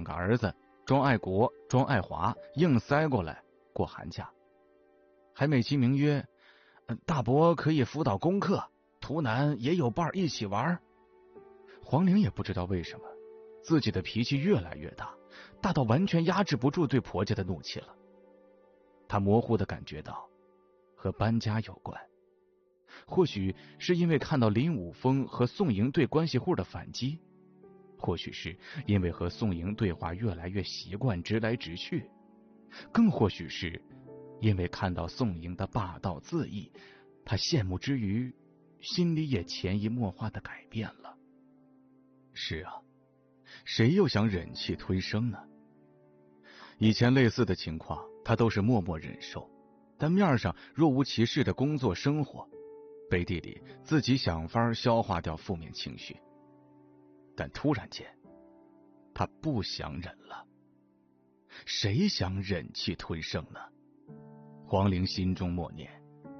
个儿子，庄爱国、庄爱华硬塞过来过寒假，还美其名曰大伯可以辅导功课，图南也有伴一起玩。黄玲也不知道为什么，自己的脾气越来越大，大到完全压制不住对婆家的怒气了。她模糊地感觉到和搬家有关，或许是因为看到林武峰和宋莹对关系户的反击，或许是因为和宋莹对话越来越习惯直来直去，更或许是因为看到宋莹的霸道恣意，他羡慕之余，心里也潜移默化的改变了。是啊，谁又想忍气吞声呢？以前类似的情况，他都是默默忍受，但面上若无其事的工作生活，背地里自己想法消化掉负面情绪。但突然间，他不想忍了。谁想忍气吞声呢？黄玲心中默念：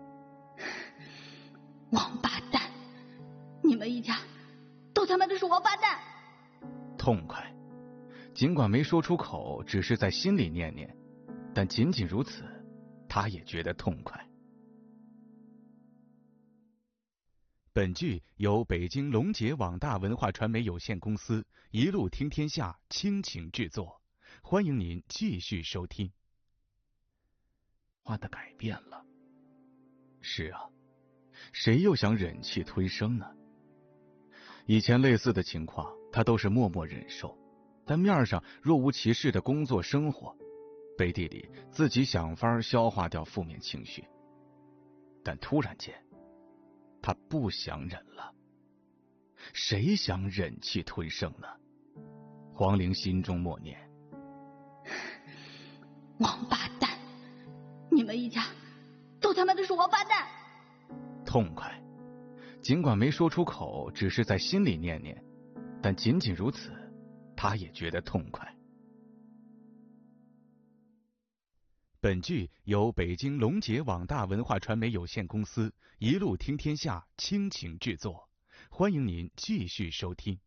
王八蛋，你们一家都他妈的是王八蛋！ 痛快，尽管没说出口，只是在心里念念，但仅仅如此，他也觉得痛快。本剧由北京龙杰网大文化传媒有限公司一路听天下倾情制作，欢迎您继续收听。话的改变了。是啊，谁又想忍气吞声呢？以前类似的情况，他都是默默忍受，但面上若无其事的工作生活，背地里自己想法消化掉负面情绪。但突然间，他不想忍了。谁想忍气吞声呢？黄玲心中默念： 王八蛋，你们一家都他妈的是王八蛋！ 痛快，尽管没说出口，只是在心里念念，但仅仅如此，他也觉得痛快。本剧由北京龙杰网大文化传媒有限公司一路听天下倾情制作，欢迎您继续收听。